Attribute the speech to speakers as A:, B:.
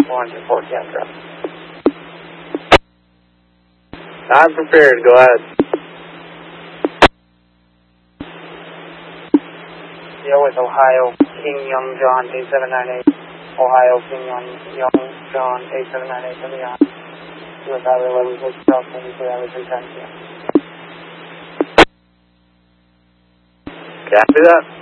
A: 404 Capture. I'm prepared. Go ahead. You're with Ohio King Young John 8798. Ohio King Young John 8798 to beyond. US Highway 11 Coast South 23 Highway 310 p.m. Copy that.